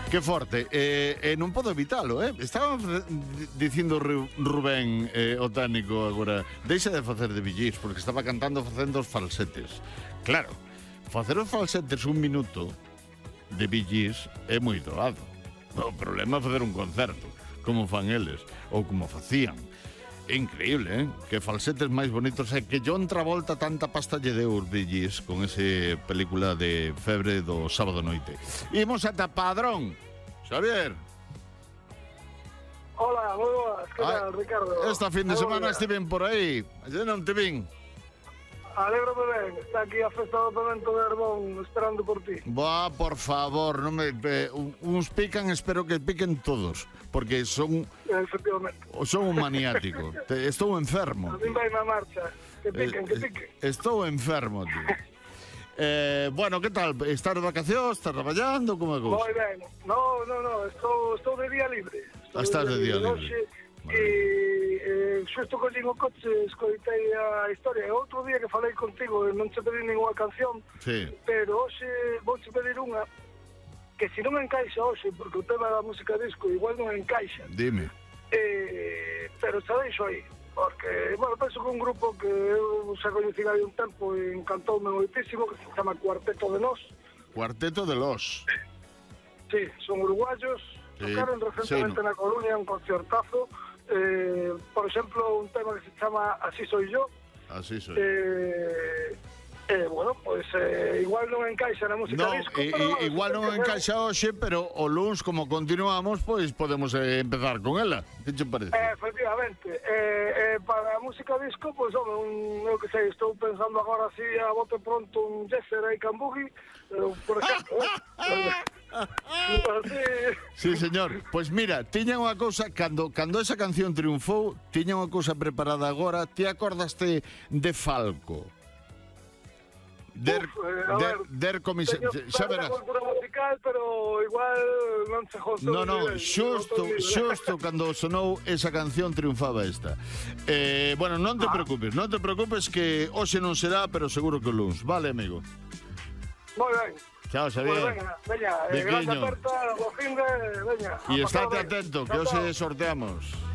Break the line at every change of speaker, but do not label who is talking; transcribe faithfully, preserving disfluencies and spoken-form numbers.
Que forte. E eh, eh, non podo evitalo, eh? Estaba dicindo Rubén, eh, o técnico agora, deixa de facer de Bee Gees, porque estaba cantando facendo os falsetes. Claro, facer os falsetes un minuto de Bee Gees é moi doado. O problema é facer un concerto, como fan eles, ou como facían. É increíble, eh? Que falsetes máis bonitos. É que John Travolta tanta pasta lle deu Bee Gees con ese película de febre do sábado noite. Imos ata Padrón. Xavier.
Hola, moi boas. Que tal, Ricardo?
Esta fin de semana estiven por aí. Ayer non te vin.
Alégrome ben, está aquí a festa do Pemento de Herbón esperando por ti.
Boa, por favor, non me eh, uns pican, espero que piquen todos, porque son
efectivamente.
Son un maniático. Te, estou enfermo.
A mí vai na marcha. Que piquen, eh, que piquen.
Estou enfermo, tío. eh, bueno, que tal? Estás de vacacións? Estás traballando? Como é cousa?
Moi ben. No, no, no, estou, estou de día libre.
Ah, estás de día libre. libre.
E eh, xusto collín o coche, escoitei a historia. E outro día que falei contigo, non che pedí ninguna canción,
sí.
Pero hoxe vou che pedir unha que se non encaixa hoxe, porque o tema da música disco igual non encaixa.
Dime.
Eh, pero xa deixo aí, porque, bueno, penso que un grupo que eu xa coñecín hai un tempo e encantoume moitísimo, que se chama Cuarteto de Los.
Cuarteto de Los.
Sí, son uruguayos, sí. Tocaron recentemente sí, no. na Coruña un concertazo. Eh, por exemplo, un tema que se chama Así soy yo.
Así soy.
Eh, eh, bueno, pues eh, igual non encaixa na música
no,
disco.
E,
pero,
e, igual non encaixa hoxe, pero o luns, como continuamos, pois pues, podemos eh, empezar con ela. Que te parece?
Eh, efectivamente. Eh, eh, para a música disco, pois, pues, home, un, eu que sei, estou pensando agora así a bote pronto un Jesser e Cambugi, eh, por exemplo. eh.
Sí, señor. Pois pues mira, tiña unha cousa cando cando esa canción triunfou, tiña unha cousa preparada agora. Ti acordaste de Falco? Der
Uf, eh,
der,
ver,
der comisario, xa verás.
Cultura musical, pero igual non se josou.
No, no, xusto, xusto cando sonou esa canción triunfaba esta. Eh, bueno, non te ah. preocupes, non te preocupes que hoxe non será, pero seguro que o luns. Vale, amigo.
Moi ben.
Chao, Xavier.
Pues venga, veña, eh, gran aperta, bo fin de, veña.
E estate atento, que hoxe sorteamos.